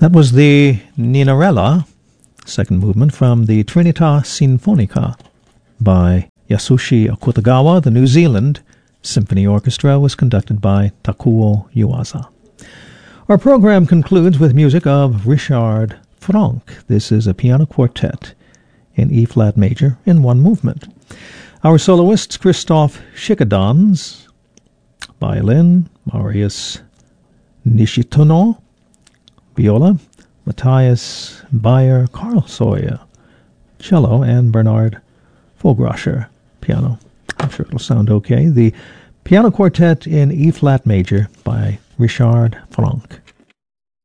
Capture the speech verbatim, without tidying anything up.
That was the Ninarella, second movement from the Trinità Sinfonica by Yasushi Akutagawa. The New Zealand Symphony Orchestra was conducted by Takuo Yuasa. Our program concludes with music of Richard Franck. This is a piano quartet in E-flat major in one movement. Our soloists, Christoph Schickedans, violin, Marius Nishitono, viola, Matthias Bayer Karlsøye, cello, and Bernard Vogelrascher, piano. I'm sure it'll sound okay. The piano quartet in E-flat major by Richard Franck.